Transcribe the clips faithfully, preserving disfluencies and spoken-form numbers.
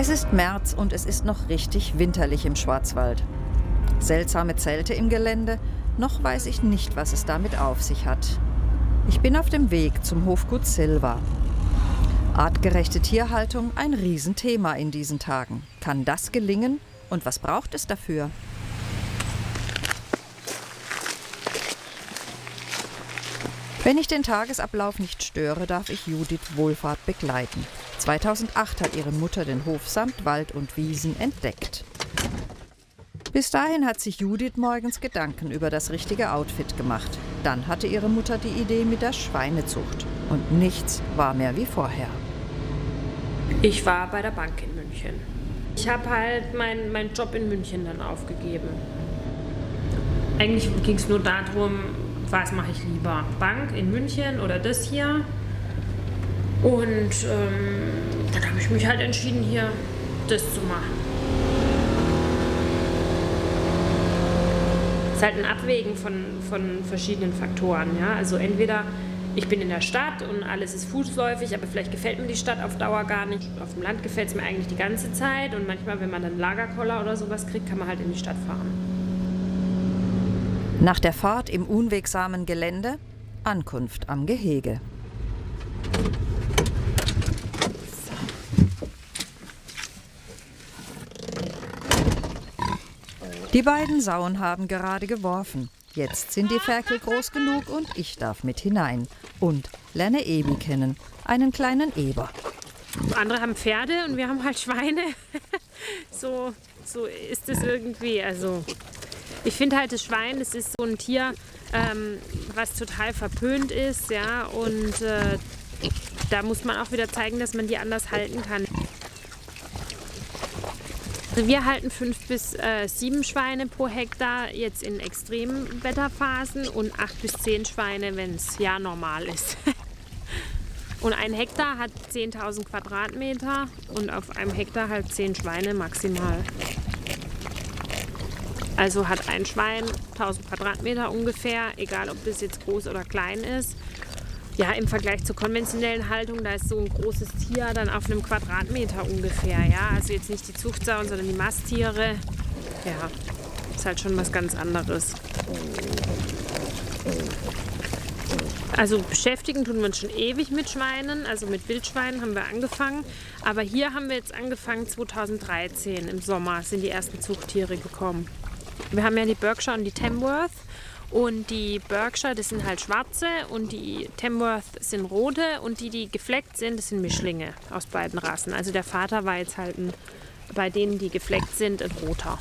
Es ist März und es ist noch richtig winterlich im Schwarzwald. Seltsame Zelte im Gelände, noch weiß ich nicht, was es damit auf sich hat. Ich bin auf dem Weg zum Hofgut Silva. Artgerechte Tierhaltung, ein Riesenthema in diesen Tagen. Kann das gelingen? Und was braucht es dafür? Wenn ich den Tagesablauf nicht störe, darf ich Judith Wohlfahrt begleiten. zweitausendacht hat ihre Mutter den Hof samt Wald und Wiesen entdeckt. Bis dahin hat sich Judith morgens Gedanken über das richtige Outfit gemacht. Dann hatte ihre Mutter die Idee mit der Schweinezucht. Und nichts war mehr wie vorher. Ich war bei der Bank in München. Ich habe halt meinen mein Job in München dann aufgegeben. Eigentlich ging es nur darum, was mache ich lieber? Bank in München oder das hier? Und ähm, dann habe ich mich halt entschieden, hier das zu machen. Es ist halt ein Abwägen von, von verschiedenen Faktoren. Ja? Also entweder ich bin in der Stadt und alles ist fußläufig, aber vielleicht gefällt mir die Stadt auf Dauer gar nicht. Auf dem Land gefällt es mir eigentlich die ganze Zeit und manchmal, wenn man dann Lagerkoller oder sowas kriegt, kann man halt in die Stadt fahren. Nach der Fahrt im unwegsamen Gelände, Ankunft am Gehege. Die beiden Sauen haben gerade geworfen. Jetzt sind die Ferkel groß genug und ich darf mit hinein. Und lerne Ebi kennen, einen kleinen Eber. Andere haben Pferde und wir haben halt Schweine. so, so ist es irgendwie. Also ich finde halt, das Schwein, das ist so ein Tier, ähm, was total verpönt ist. Ja? Und äh, da muss man auch wieder zeigen, dass man die anders halten kann. Wir halten fünf bis äh, sieben Schweine pro Hektar jetzt in extremen Wetterphasen und acht bis zehn Schweine, wenn es ja normal ist. Und ein Hektar hat zehntausend Quadratmeter und auf einem Hektar halt zehn Schweine maximal. Also hat ein Schwein tausend Quadratmeter ungefähr, egal ob das jetzt groß oder klein ist. Ja, im Vergleich zur konventionellen Haltung, da ist so ein großes Tier dann auf einem Quadratmeter ungefähr. Ja? Also jetzt nicht die Zuchtsauen, sondern die Masttiere. Ja, ist halt schon was ganz anderes. Also beschäftigen tun wir uns schon ewig mit Schweinen, also mit Wildschweinen haben wir angefangen. Aber hier haben wir jetzt angefangen, zweitausenddreizehn im Sommer sind die ersten Zuchttiere gekommen. Wir haben ja die Berkshire und die Tamworth. Und die Berkshire, das sind halt schwarze und die Tamworth sind rote und die, die gefleckt sind, das sind Mischlinge aus beiden Rassen. Also der Vater war jetzt halt ein, bei denen, die gefleckt sind, ein roter.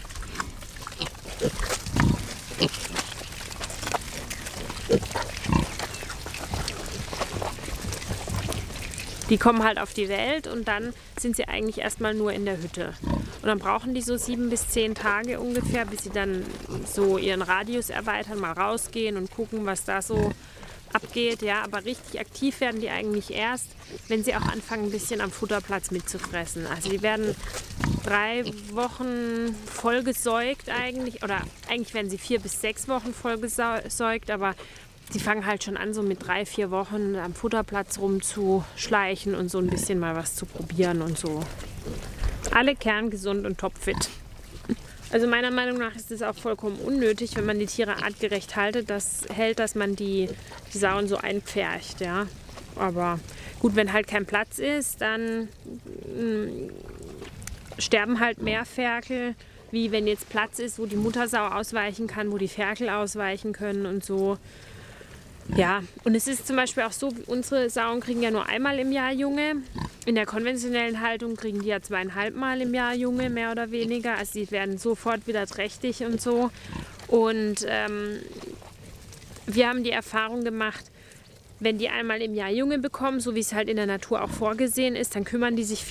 Die kommen halt auf die Welt und dann sind sie eigentlich erstmal nur in der Hütte. Und dann brauchen die so sieben bis zehn Tage ungefähr, bis sie dann so ihren Radius erweitern, mal rausgehen und gucken, was da so abgeht. Ja, aber richtig aktiv werden die eigentlich erst, wenn sie auch anfangen, ein bisschen am Futterplatz mitzufressen. Also die werden drei Wochen vollgesäugt eigentlich, oder eigentlich werden sie vier bis sechs Wochen vollgesäugt, aber die fangen halt schon an, so mit drei, vier Wochen am Futterplatz rumzuschleichen und so ein bisschen mal was zu probieren und so. Alle kerngesund und topfit. Also meiner Meinung nach ist es auch vollkommen unnötig, wenn man die Tiere artgerecht haltet, das hält, dass man die, die Sauen so einpfercht. Ja? Aber gut, wenn halt kein Platz ist, dann mh, sterben halt mehr Ferkel, wie wenn jetzt Platz ist, wo die Muttersau ausweichen kann, wo die Ferkel ausweichen können und so. Ja, und es ist zum Beispiel auch so, unsere Sauen kriegen ja nur einmal im Jahr Junge. In der konventionellen Haltung kriegen die ja zweieinhalb Mal im Jahr Junge, mehr oder weniger. Also die werden sofort wieder trächtig und so. Und ähm, wir haben die Erfahrung gemacht, wenn die einmal im Jahr Junge bekommen, so wie es halt in der Natur auch vorgesehen ist, dann kümmern die sich viel